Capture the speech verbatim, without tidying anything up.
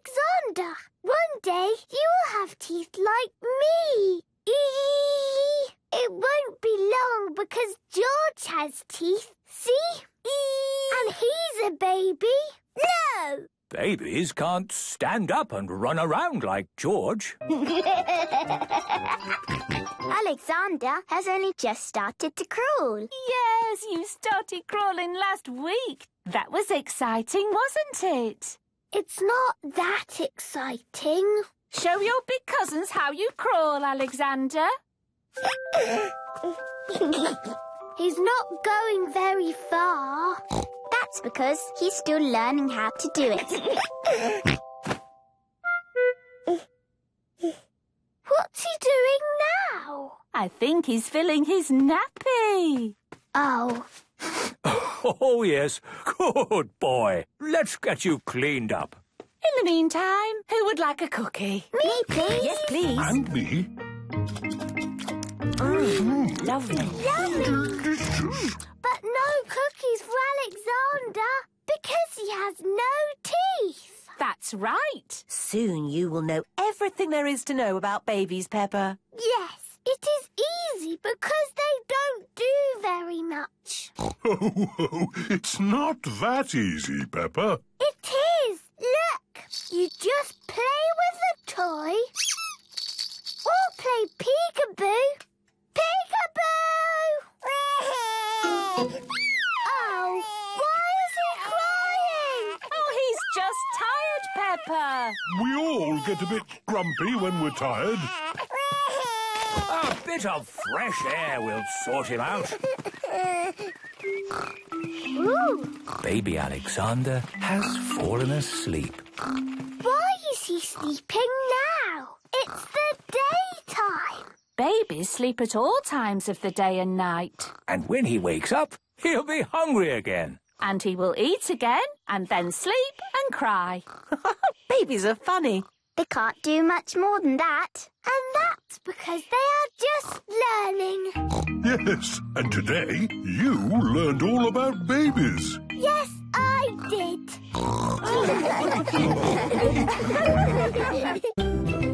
Alexander. One day you will have teeth like me. Eee! It won't be long because George has teeth. See? Eee! And he's a baby. No! Babies can't stand up and run around like George. Alexander has only just started to crawl. Yes, you started crawling last week. That was exciting, wasn't it? It's not that exciting. Show your big cousins how you crawl, Alexander. He's not going very far. That's because he's still learning how to do it. What's he doing now? I think he's filling his nappy. Oh. Oh, yes. Good boy. Let's get you cleaned up. In the meantime, who would like a cookie? Me, please. Yes, please. And me. Mm, lovely. Delicious. But no cookies for Alexander because he has no teeth. That's right. Soon you will know everything there is to know about babies, Peppa. Yes, it is easy because they don't do very much. Oh, oh, it's not that easy, Peppa. It is. Look, you just play with a toy or play peekaboo. Peekaboo! Oh, why is he crying? Oh, he's just tired, Peppa. We all get a bit grumpy when we're tired. A bit of fresh air will sort him out. Ooh, Baby Alexander has fallen asleep. why is he sleeping now? It's the daytime. Babies sleep at all times of the day and night. And when he wakes up, he'll be hungry again. And he will eat again and then sleep and cry. Babies are funny. They can't do much more than that. And that's because they are just learning. Yes, and today you learned all about babies. Yes, I did.